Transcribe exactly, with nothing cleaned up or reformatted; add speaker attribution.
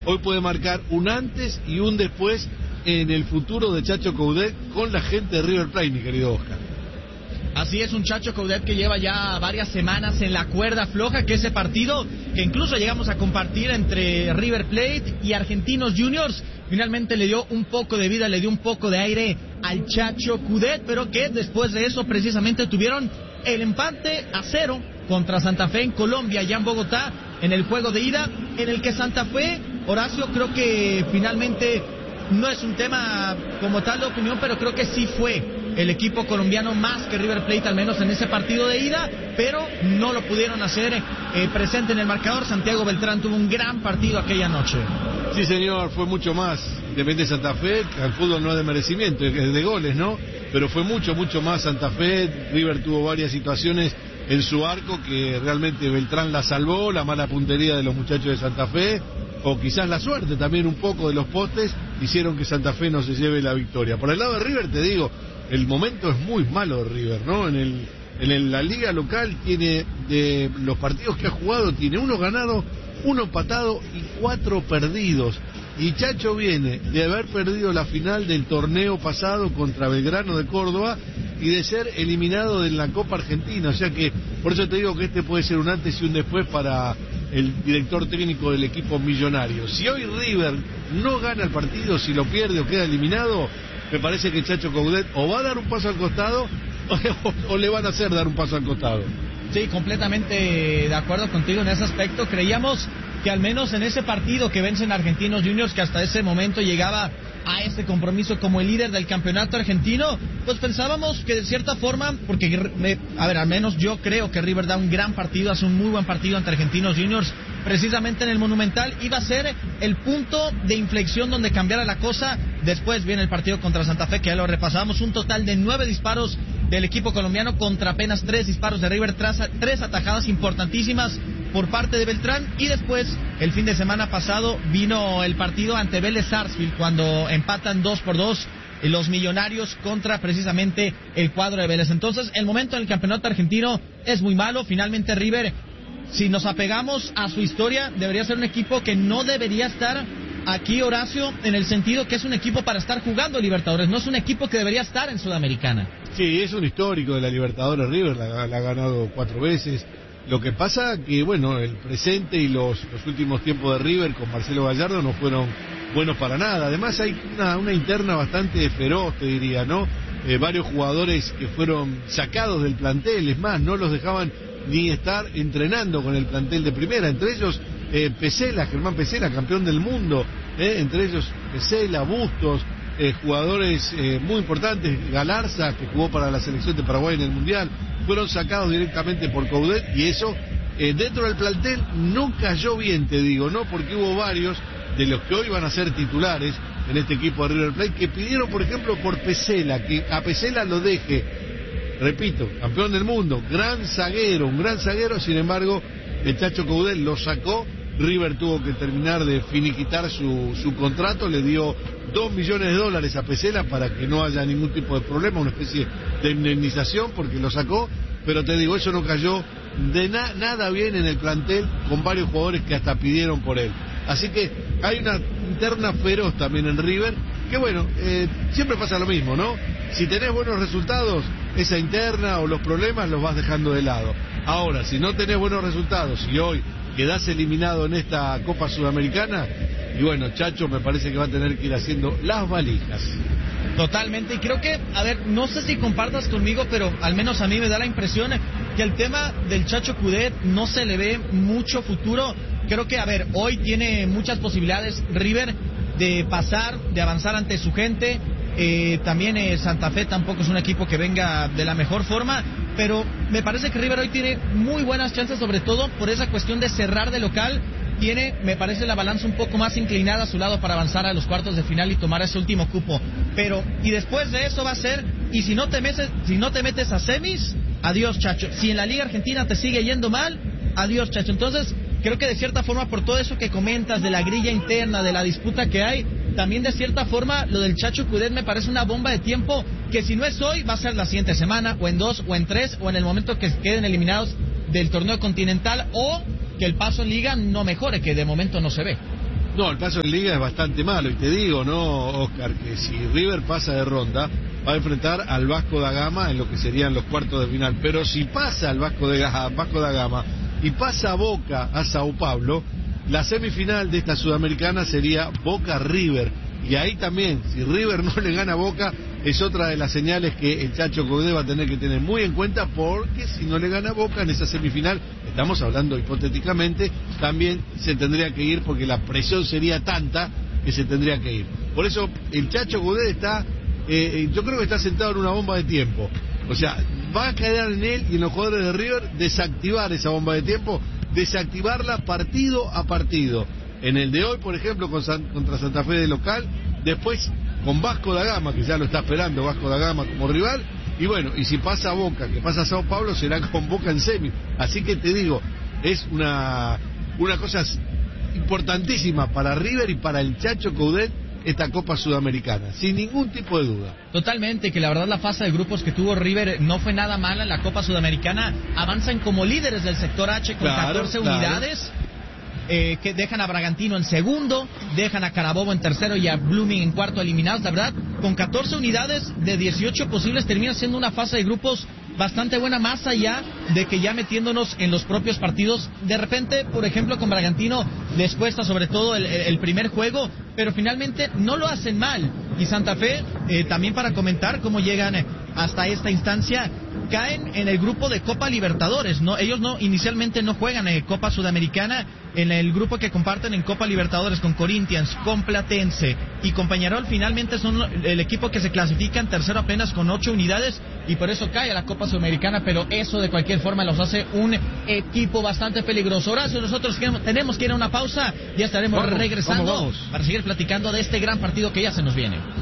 Speaker 1: Hoy puede marcar un antes y un después en el futuro de Chacho Coudet con la gente de River Plate, mi querido Oscar.
Speaker 2: Así es, un Chacho Coudet que lleva ya varias semanas en la cuerda floja, que ese partido que incluso llegamos a compartir entre River Plate y Argentinos Juniors, finalmente le dio un poco de vida, le dio un poco de aire al Chacho Coudet, pero que después de eso precisamente tuvieron el empate a cero contra Santa Fe en Colombia, ya en Bogotá, en el juego de ida, en el que Santa Fe, Horacio, creo que finalmente no es un tema como tal de opinión, pero creo que sí fue el equipo colombiano más que River Plate, al menos en ese partido de ida, pero no lo pudieron hacer eh, presente en el marcador. Santiago Beltrán tuvo un gran partido aquella noche.
Speaker 1: Sí, señor, fue mucho más. Independiente Santa Fe, el fútbol no es de merecimiento, es de goles, ¿no? Pero fue mucho, mucho más Santa Fe. River tuvo varias situaciones en su arco que realmente Beltrán la salvó, la mala puntería de los muchachos de Santa Fe, o quizás la suerte también un poco de los postes, hicieron que Santa Fe no se lleve la victoria. Por el lado de River, te digo, el momento es muy malo de River, ¿no? En el, en el, la liga local tiene, de los partidos que ha jugado, tiene uno ganado, uno empatado y cuatro perdidos. Y Chacho viene de haber perdido la final del torneo pasado contra Belgrano de Córdoba y de ser eliminado de la Copa Argentina. O sea que, por eso te digo que este puede ser un antes y un después para el director técnico del equipo millonario. Si hoy River no gana el partido, si lo pierde o queda eliminado, me parece que Chacho Coudet o va a dar un paso al costado o, o le van a hacer dar un paso al costado.
Speaker 2: Sí, completamente de acuerdo contigo en ese aspecto. Creíamos que al menos en ese partido que vencen Argentinos Juniors, que hasta ese momento llegaba a este compromiso como el líder del campeonato argentino, pues pensábamos que de cierta forma, porque, a ver, al menos yo creo que River da un gran partido, hace un muy buen partido ante Argentinos Juniors, precisamente en el Monumental, iba a ser el punto de inflexión donde cambiara la cosa. Después viene el partido contra Santa Fe, que ya lo repasamos, un total de nueve disparos del equipo colombiano contra apenas tres disparos de River, tras tres atajadas importantísimas por parte de Beltrán. Y después, el fin de semana pasado, vino el partido ante Vélez Sarsfield, cuando empatan dos por dos los millonarios contra precisamente el cuadro de Vélez. Entonces, el momento en el campeonato argentino es muy malo. Finalmente River, si nos apegamos a su historia, debería ser un equipo que no debería estar aquí, Horacio, en el sentido que es un equipo para estar jugando Libertadores, no es un equipo que debería estar en Sudamericana.
Speaker 1: Sí, es un histórico de la Libertadores. River la, la ha ganado cuatro veces. Lo que pasa que, bueno, el presente y los, los últimos tiempos de River con Marcelo Gallardo no fueron buenos para nada. Además hay una, una interna bastante feroz, te diría, ¿no? Eh, varios jugadores que fueron sacados del plantel, es más, no los dejaban ni estar entrenando con el plantel de primera, entre ellos eh, Pesela, Germán Pesela, campeón del mundo, eh, entre ellos Pesela, Bustos, eh, jugadores eh, muy importantes, Galarza, que jugó para la selección de Paraguay en el Mundial, fueron sacados directamente por Coudet, y eso eh, dentro del plantel no cayó bien, te digo, ¿no? Porque hubo varios de los que hoy van a ser titulares en este equipo de River Plate que pidieron, por ejemplo, por Pesela, que a Pesela lo deje. Repito, campeón del mundo, gran zaguero, un gran zaguero, sin embargo, el Chacho Coudet lo sacó. River tuvo que terminar de finiquitar su, su contrato, le dio dos millones de dólares a Pesela para que no haya ningún tipo de problema, una especie de indemnización porque lo sacó, pero te digo, eso no cayó de na, nada bien en el plantel, con varios jugadores que hasta pidieron por él. Así que hay una interna feroz también en River, que bueno, eh, siempre pasa lo mismo, ¿no? Si tenés buenos resultados, esa interna o los problemas los vas dejando de lado. Ahora, si no tenés buenos resultados y hoy quedás eliminado en esta Copa Sudamericana, y bueno, Chacho me parece que va a tener que ir haciendo las valijas.
Speaker 2: Totalmente, y creo que, a ver, no sé si compartas conmigo, pero al menos a mí me da la impresión que el tema del Chacho Coudet no se le ve mucho futuro. Creo que, a ver, hoy tiene muchas posibilidades River de pasar, de avanzar ante su gente. Eh, también eh, Santa Fe tampoco es un equipo que venga de la mejor forma, pero me parece que River hoy tiene muy buenas chances, sobre todo por esa cuestión de cerrar de local. Tiene, me parece, la balanza un poco más inclinada a su lado para avanzar a los cuartos de final y tomar ese último cupo. Pero, y después de eso va a ser, y si no te metes, si no te metes a semis, adiós, Chacho. Si en la Liga Argentina te sigue yendo mal, adiós, Chacho. Entonces, creo que de cierta forma, por todo eso que comentas de la grilla interna, de la disputa que hay, también de cierta forma lo del Chacho Coudet me parece una bomba de tiempo que si no es hoy va a ser la siguiente semana, o en dos, o en tres, o en el momento que queden eliminados del torneo continental, o que el paso en Liga no mejore, que de momento no se ve.
Speaker 1: No, el paso en Liga es bastante malo, y te digo, ¿no, Oscar? Que si River pasa de ronda, va a enfrentar al Vasco da Gama en lo que serían los cuartos de final. Pero si pasa al Vasco, de, Vasco da Gama y pasa Boca a Sao Paulo, la semifinal de esta Sudamericana sería Boca-River. Y ahí también, si River no le gana a Boca, es otra de las señales que el Chacho Coudet va a tener que tener muy en cuenta, porque si no le gana a Boca en esa semifinal, estamos hablando hipotéticamente, también se tendría que ir, porque la presión sería tanta que se tendría que ir. Por eso el Chacho Coudet está, eh, yo creo que está sentado en una bomba de tiempo. O sea, va a quedar en él y en los jugadores de River desactivar esa bomba de tiempo, desactivarla partido a partido. En el de hoy, por ejemplo, con San, contra Santa Fe de local, después con Vasco da Gama, que ya lo está esperando Vasco da Gama como rival, y bueno, y si pasa a Boca, que pasa a Sao Paulo, será con Boca en semi. Así que te digo, es una, una cosa importantísima para River y para el Chacho Coudet esta Copa Sudamericana, sin ningún tipo de duda.
Speaker 2: Totalmente, que la verdad la fase de grupos que tuvo River no fue nada mala en la Copa Sudamericana. Avanzan como líderes del sector H con claro, catorce claro. unidades. Eh, que dejan a Bragantino en segundo, dejan a Carabobo en tercero y a Blooming en cuarto eliminados. La verdad, con catorce unidades de dieciocho posibles termina siendo una fase de grupos bastante buena, más allá de que ya metiéndonos en los propios partidos, de repente, por ejemplo, con Bragantino les cuesta sobre todo el, el primer juego, pero finalmente no lo hacen mal. Y Santa Fe, eh, también para comentar cómo llegan hasta esta instancia, caen en el grupo de Copa Libertadores, ¿no? Ellos no inicialmente no juegan en Copa Sudamericana, en el grupo que comparten en Copa Libertadores con Corinthians, con Platense y con Peñarol, finalmente son el equipo que se clasifica en tercero apenas con ocho unidades y por eso cae a la Copa Sudamericana, pero eso de cualquier forma los hace un equipo bastante peligroso. Horacio, nosotros tenemos que ir a una pausa, ya estaremos vamos, regresando vamos, vamos. para seguir platicando de este gran partido que ya se nos viene.